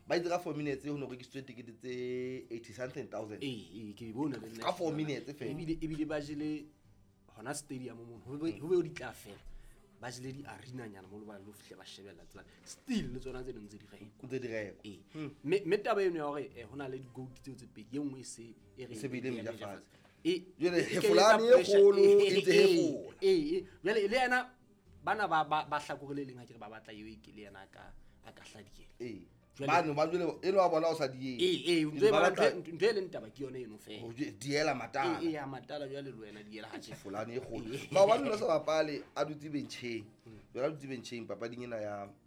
ba itse ka 4 minutes ho no rekisitswe ticket tse 80 something thousand ke bona le nna ka 4 minutes fela ebile ba jele hona stadium mo ho be o di tla fela ba jele di arena nyana mo lo ba lo fihle ba shebella tsela still le tsona tse dintse di reka kutse di reka me taba eno ya hore hona le di goat tse pedi ye nngwe se e re se bile meja fast jele hefulani e kholo e tse hefo jele le yana bana ba hlakorele leng ha ke re ba batla yo ke le yana ka hladiela bano ba jole eno wa bona o sa die ntwe le ntaba ke yone eno fela o diela matala ya matala jale le wena diela ha tse fulani e kholo ba ba nna sa bapale a dutse bencheng jole dutse bencheng papading ena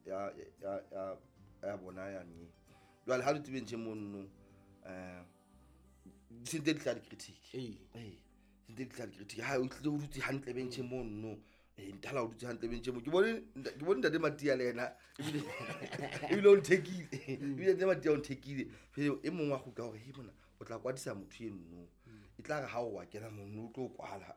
ya bona ya ni jole ha dutse bencheng monno sente di critique sente di critique ha o tle o dutse hantle bencheng monno ntala o dutse hantle bencheng ke bone ntate Matia le yena ebile o nthekile ebile ntate Matia o nthekile e mongwe wa go ka hore he bona o tla kwadisa motho eno e tla re ha o wa kena monno o tlo kwala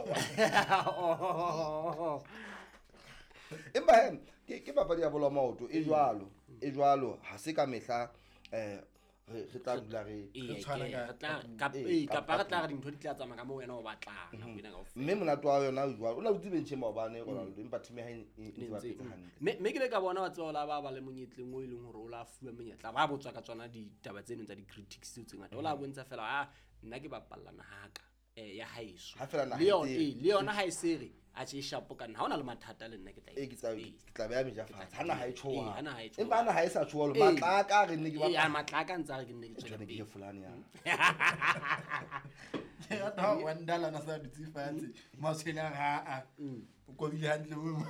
empa ke papadi ya bola maoto e jwalo ha se ka mehla re tla dula re ka para tla re dintho di tla tsamaya ka mo wena o batlang na wena ka mme monato wa yona o jwalo o la utse benche maobane Ronaldo empa time ha e ba phetsa hantle me ke le ka bona ba tsola ba le monyetleng o ileng hore o la fuwa menyetla ba botswa ka tsona ditaba tseno tsa di critics tse ngata o la bontsha fela nna ke bapallana haka ya haeso le yona ha e sere a tse shapo kana ha ona le mathata le nna ke tla be ya meja fatsa hana ha e chowa empa hana ha e sa chowa matlaka re nne ke ba matlaka ntsa re ke nne ke tswela ke fulani ya ya ta wandala na sa dutse fatse masela ha ko bile hantle mo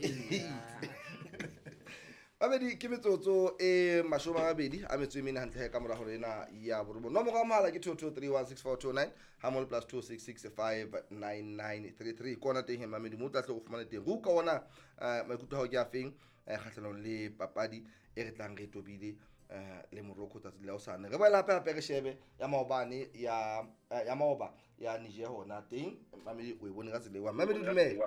Abedi ke metsotso e 20 a metso e mene hantle ka mora hore ena ya borumo no mo ga mohala ke 22316429 hamol +26659933 kona teng he mamedi mo tla tle go fumana teng go ka ona maikutlo ha o ke a feng kgatlhanong le papadi e re tlang re tobile le Morocco tsa le osane re ba la hape re shebe ya maobane ya maoba ya Niger hona teng mamedi o e bone ka tsela wa mamedi dumela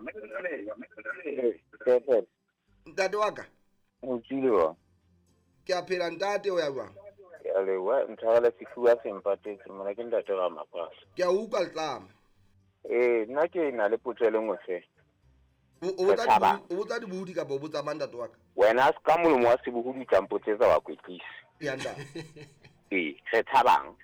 ntate wa ka o tsilo ke a phela ntate o ya jwang ya le wa nthala sefuwa sempate ke mona ke ntate ga mapasa ke a utlwa letlama nna ke na le potselo ngwe fe o botsa di budi ka bo botsa mandato wa ka wena ska molomo wa sebuhudi tsampotsetsa wa kwetlisa ya nda re thabang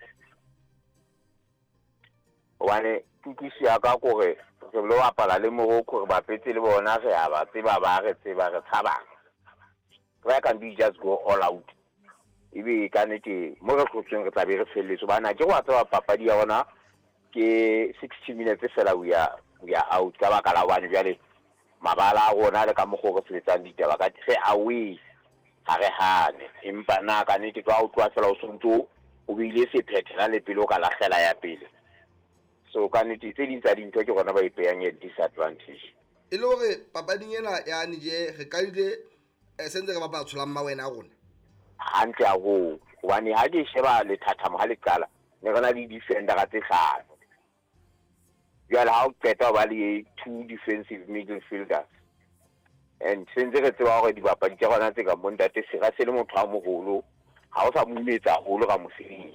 wane tutusi ya ka gore re lo apala le Morocco re bapetse le bona re a ba tseba ba re tseba re thabang why can't we just go all out ibe ka nete mo re tlotseng re tla be re felletso bana ke go tswa papadi ya bona ke 60 minutes fela we are out ka baka la one jale mabala a rona le ka mogoro sebetsang ditaba ka tse away ha re hane empa na ka nete twa o twa fela o sontso o bile se phethela le pele o ka lahlela ya pele so ka nete tse dintsa dintho ke gona ba ipeyang disadvantage e le hore papading ena ya Niger re ka ile sentse ka ba tshola mma wena a rona hantle a go wani ha di sheba le thatamo ha le qala ne rena di defender ka tse hlano ya la o qeta ba le two defensive midfielders and sentse re tseba hore di bapadi tsa rona tse ka montate se ga se le motho a mogolo ha o sa mmetsa holo ka mosebetsi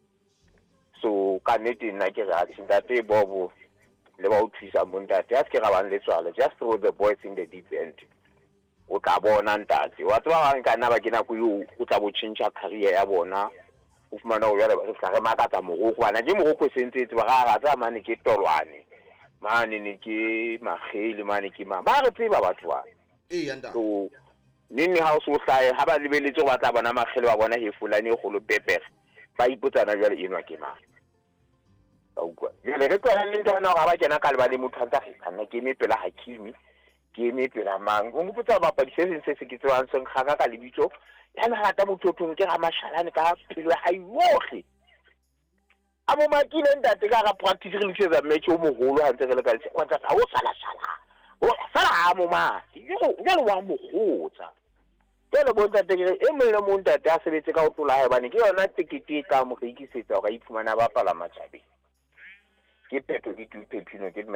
so ka nete nna ke ra ntate bobo le ba o thusa montate a se ke ga ba le tswala just throw the boys in the deep end o ka bona ntate wa tswa ga nka nna ba kena go yo o tla bo change career ya bona o fumana o ya re tla re makatsa Morocco bana ke Morocco sentse ba ga tsa mane ke tolwane mane ne ke magele mane ke ba re tseba batho ba yanda so nini ha o so hlae ha ba lebeletse go batla bona magele ba bona he fulane go lo pepe ba ipotsana jale enwa ke mang ka jale re tsena le ntwana ga ba kena ka le ba le motho ntse ga nna ke me pela Hakimi ke me pela mang o ngopotsa ba pa di se ke tswang seng ga ka lebitso yana rata mothothong ke ga mashalane ka pelo ha yohle amo makile ntate ka ga practice re lutsetsa match o mogolo ha ntse re le ka le kwanta ha o sala o sala mo ma yo wa mogotsa le bonta tekere e mole mo ntate a sebetse ka o tlola ha bane ke yona tikete ka mo re ikisetsa ga iphumana ba pala matjhabeng ke peto di tu pepino ke